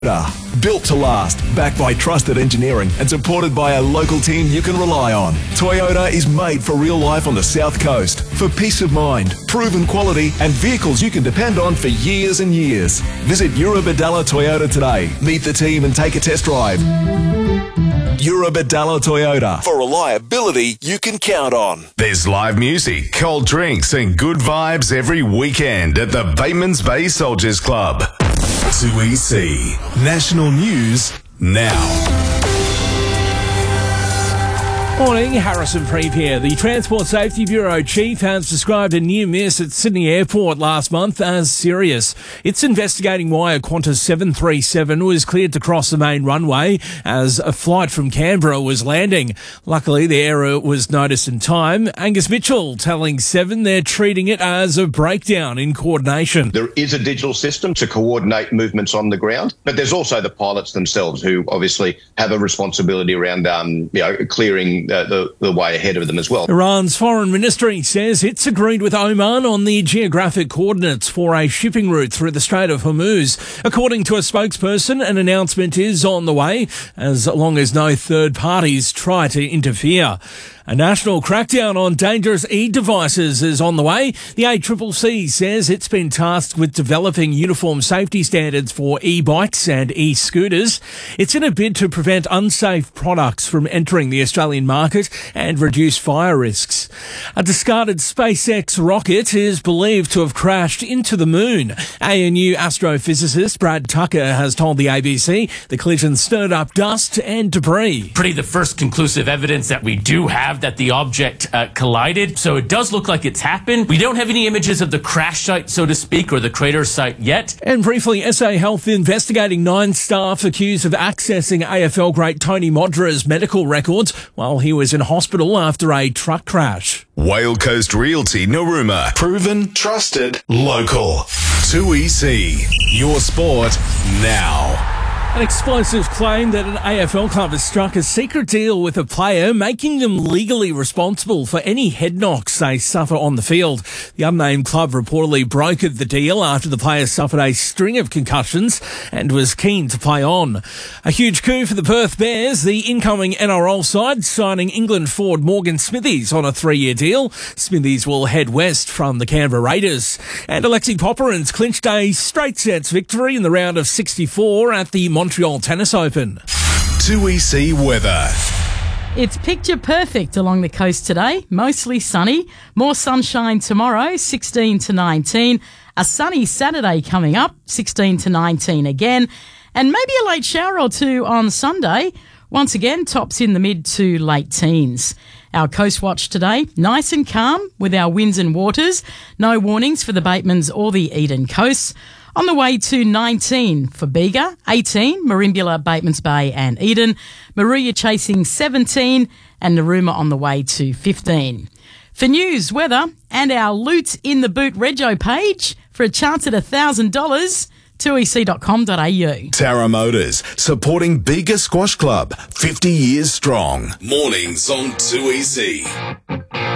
Built to last, backed by trusted engineering and supported by a local team you can rely on. Toyota is made for real life on the South Coast. For peace of mind, proven quality and vehicles you can depend on for years and years. Visit Eurobadalla Toyota today. Meet the team and take a test drive. Eurobadalla Toyota, for reliability you can count on. There's live music, cold drinks and good vibes every weekend at the Batemans Bay Soldiers Club. 2EC. National News now. Morning, Harrison Preep here. The Transport Safety Bureau Chief has described a near miss at Sydney Airport last month as serious. It's investigating why a Qantas 737 was cleared to cross the main runway as a flight from Canberra was landing. Luckily, the error was noticed in time. Angus Mitchell telling Seven they're treating it as a breakdown in coordination. There is a digital system to coordinate movements on the ground, but there's also the pilots themselves who obviously have a responsibility around clearing the way ahead of them as well. Iran's foreign ministry says it's agreed with Oman on the geographic coordinates for a shipping route through the Strait of Hormuz. According to a spokesperson, an announcement is on the way, as long as no third parties try to interfere. A national crackdown on dangerous e-devices is on the way. The ACCC says it's been tasked with developing uniform safety standards for e-bikes and e-scooters. It's in a bid to prevent unsafe products from entering the Australian market and reduce fire risks. A discarded SpaceX rocket is believed to have crashed into the moon. ANU astrophysicist Brad Tucker has told the ABC the collision stirred up dust and debris. Pretty the first conclusive evidence that we do have that the object collided. So it does look like it's happened. We don't have any images of the crash site, so to speak, or the crater site yet. And briefly, SA Health investigating 9 staff accused of accessing AFL great Tony Modra's medical records while he was in hospital after a truck crash. Whale Coast Realty Narooma. Proven, trusted, local. 2EC. Your sport now. An explosive claim that an AFL club has struck a secret deal with a player, making them legally responsible for any head knocks they suffer on the field. The unnamed club reportedly brokered the deal after the player suffered a string of concussions and was keen to play on. A huge coup for the Perth Bears, the incoming NRL side signing England forward Morgan Smithies on a 3-year deal. Smithies will head west from the Canberra Raiders. And Alexi Popperins clinched a straight sets victory in the round of 64 at the Montreal Tennis Open. 2EC weather. It's picture perfect along the coast today. Mostly sunny. More sunshine tomorrow, 16 to 19. A sunny Saturday coming up, 16 to 19 again. And maybe a late shower or two on Sunday. Once again, tops in the mid to late teens. Our coast watch today, nice and calm with our winds and waters. No warnings for the Batemans or the Eden coasts. On the way to 19 for Bega, 18, Merimbula, Batemans Bay and Eden. Moruya chasing 17 and Narooma on the way to 15. For news, weather and our Loot in the Boot Rego page for a chance at $1,000, 2ec.com.au. Tara Motors, supporting Bega Squash Club, 50 years strong. Mornings on 2EC.